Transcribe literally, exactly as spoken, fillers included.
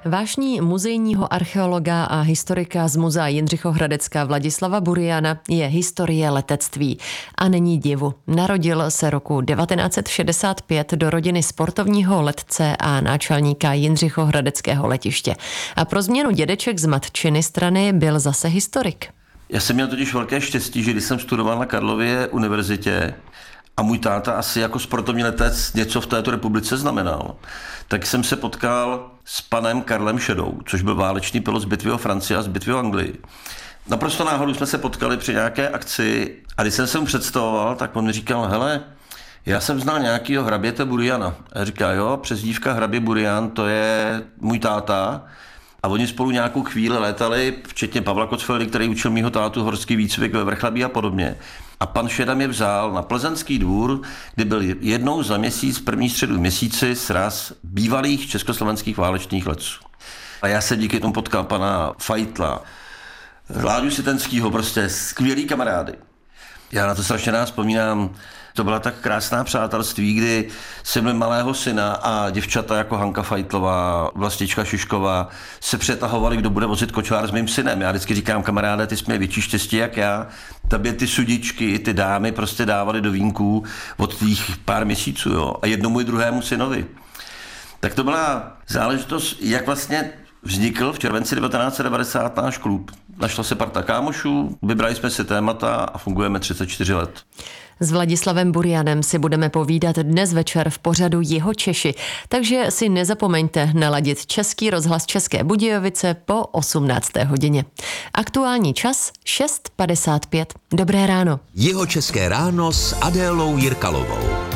Vášní muzejního archeologa a historika z Muzea Jindřichohradecka Vladislava Buriana je historie letectví. A není divu. Narodil se roku devatenáct set šedesát pět do rodiny sportovního letce a náčelníka Jindřichohradeckého letiště. A pro změnu dědeček z matčiny strany byl zase historik. Já jsem měl totiž velké štěstí, že když jsem studoval na Karlově univerzitě a můj táta asi jako sportovní letec něco v této republice znamenal, tak jsem se potkal s panem Karlem Šedou, což byl válečný pilot z bitvy o Francii a z bitvy o Anglii. Naprosto náhodou jsme se potkali při nějaké akci a když jsem se mu představoval, tak on mi říkal, hele, já jsem znal nějakýho hraběte Buriana. A já říkal, jo, přezdívka hrabě Burian, to je můj táta. A oni spolu nějakou chvíli létali, včetně Pavla Kocfeldy, který učil mýho tátu horský výcvik ve Vrchlabí a podobně. A pan Šeda mě vzal na Plzeňský dvůr, kde byl jednou za měsíc, první středu v měsíci, sraz bývalých československých válečných letců. A já jsem díky tomu potkal pana Fajtla, Láďu Sitenskýho, prostě skvělý kamarády. Já na to strašně rád vzpomínám. To byla tak krásná přátelství, kdy jsem měl malého syna a děvčata jako Hanka Fajtlová, Vlastička Šišková se přetahovali, kdo bude vozit kočár s mým synem. Já vždycky říkám, kamaráde, ty jsi měl větší štěstí jak já. Tobě ty sudičky, ty dámy prostě dávali do vínků od těch pár měsíců, jo. A jednomu i druhému synovi. Tak to byla záležitost, jak vlastně vznikl v červenci devatenáct set devadesát náš klub. Našla se parta kámošů, vybrali jsme si témata a fungujeme třicet čtyři let. S Vladislavem Burianem si budeme povídat dnes večer v pořadu Jihočeši, takže si nezapomeňte naladit Český rozhlas České Budějovice po osmnácté hodině. Aktuální čas šest padesát pět. Dobré ráno. Jihočeské ráno s Adélou Jirkalovou.